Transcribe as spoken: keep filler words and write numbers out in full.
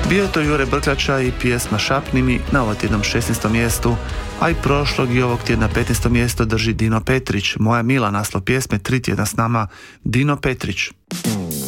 Bio je to Jure Brkljača i pjesma Šapni mi na ovog tjednom šesnaestom mjestu, a i prošlog i ovog tjedna petnaesto mjesto drži Dino Petrić. Moja mila, naslov pjesme, tri tjedna s nama Dino Petrić.